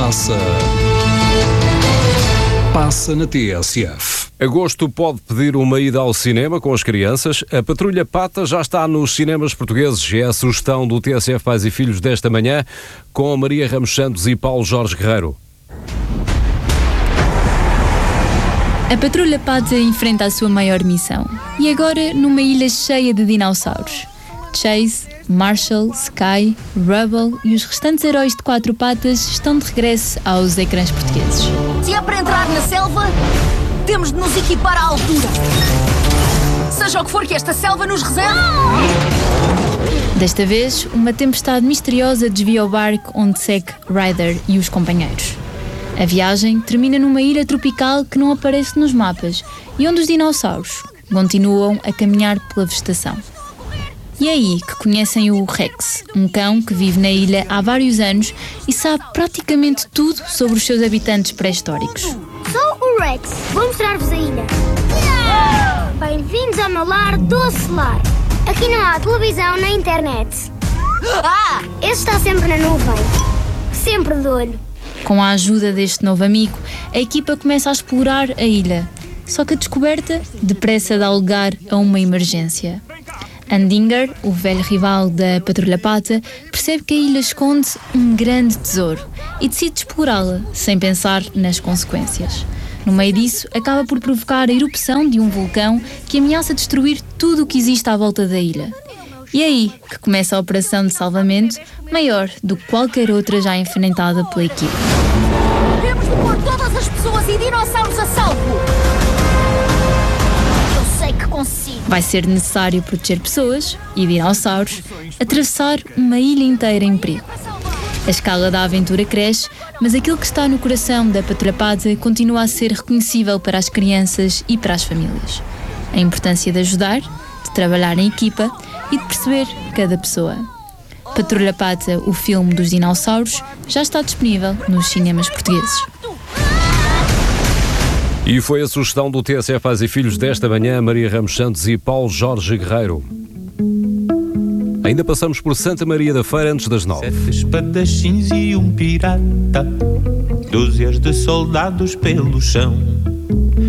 Passa na TSF. Agosto pode pedir uma ida ao cinema com as crianças. A Patrulha Pata já está nos cinemas portugueses. É a sugestão do TSF Pais e Filhos desta manhã, com a Maria Ramos Santos e Paulo Jorge Guerreiro. A Patrulha Pata enfrenta a sua maior missão. E agora numa ilha cheia de dinossauros. Chase, Marshall, Sky, Rubble e os restantes heróis de quatro patas estão de regresso aos ecrãs portugueses. Se é para entrar na selva, temos de nos equipar à altura. Seja o que for que esta selva nos reserve. Desta vez, uma tempestade misteriosa desvia o barco onde segue Ryder e os companheiros. A viagem termina numa ilha tropical que não aparece nos mapas e onde os dinossauros continuam a caminhar pela vegetação. E é aí que conhecem o Rex, um cão que vive na ilha há vários anos e sabe praticamente tudo sobre os seus habitantes pré-históricos. Sou o Rex, vou mostrar-vos a ilha. Bem-vindos ao meu lar doce lar. Aqui não há televisão nem internet. Esse está sempre na nuvem, sempre de olho. Com a ajuda deste novo amigo, a equipa começa a explorar a ilha. Só que a descoberta depressa dá lugar a uma emergência. Andinger, o velho rival da Patrulha Pata, percebe que a ilha esconde um grande tesouro e decide explorá-la, sem pensar nas consequências. No meio disso, acaba por provocar a erupção de um vulcão que ameaça destruir tudo o que existe à volta da ilha. E é aí que começa a operação de salvamento, maior do que qualquer outra já enfrentada pela equipe. Temos de pôr todas as pessoas e dinossauros a salvo. Eu sei que consigo. Vai ser necessário proteger pessoas e dinossauros, atravessar uma ilha inteira em perigo. A escala da aventura cresce, mas aquilo que está no coração da Patrulha Pata continua a ser reconhecível para as crianças e para as famílias. A importância de ajudar, de trabalhar em equipa e de perceber cada pessoa. Patrulha Pata, o filme dos dinossauros, já está disponível nos cinemas portugueses. E foi a sugestão do TSF Pais e Filhos desta manhã, Maria Ramos Santos e Paulo Jorge Guerreiro. Ainda passamos por Santa Maria da Feira antes das 9. 7 espadachins e um pirata, dúzias de soldados pelo chão.